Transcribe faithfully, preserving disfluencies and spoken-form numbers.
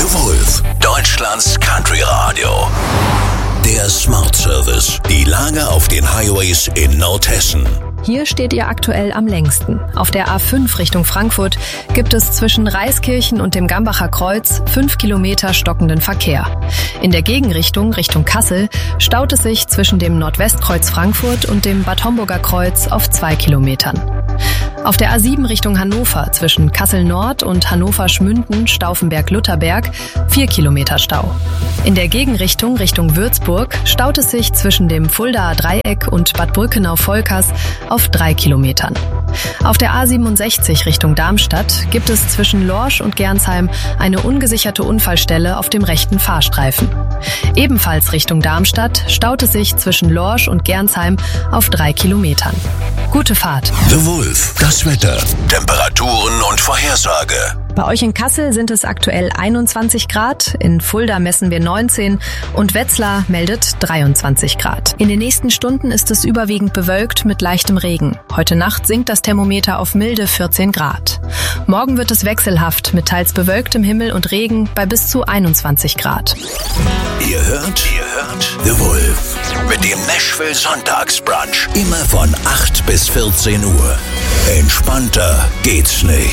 The Wolf, Deutschlands Country Radio. Der Smart Service. Die Lage auf den Highways in Nordhessen. Hier steht ihr aktuell am längsten. Auf der A fünf Richtung Frankfurt gibt es zwischen Reiskirchen und dem Gambacher Kreuz fünf Kilometer stockenden Verkehr. In der Gegenrichtung, Richtung Kassel, staut es sich zwischen dem Nordwestkreuz Frankfurt und dem Bad Homburger Kreuz auf zwei Kilometern. Auf der A sieben Richtung Hannover zwischen Kassel Nord und Hannover-Schmünden, Stauffenberg-Lutherberg vier Kilometer Stau. In der Gegenrichtung Richtung Würzburg staut es sich zwischen dem Fuldaer Dreieck und Bad Brückenau-Volkers auf drei Kilometern. Auf der A siebenundsechzig Richtung Darmstadt gibt es zwischen Lorsch und Gernsheim eine ungesicherte Unfallstelle auf dem rechten Fahrstreifen. Ebenfalls Richtung Darmstadt staut es sich zwischen Lorsch und Gernsheim auf drei Kilometern. Gute Fahrt. The Wolf, das Wetter, Temperaturen und Vorhersage. Bei euch in Kassel sind es aktuell einundzwanzig Grad, in Fulda messen wir neunzehn und Wetzlar meldet dreiundzwanzig Grad. In den nächsten Stunden ist es überwiegend bewölkt mit leichtem Regen. Heute Nacht sinkt das Thermometer auf milde vierzehn Grad. Morgen wird es wechselhaft mit teils bewölktem Himmel und Regen bei bis zu einundzwanzig Grad. Ihr hört, ihr hört The Wolf mit dem Nashville Sonntagsbrunch. Immer von acht bis vierzehn Uhr. Entspannter geht's nicht.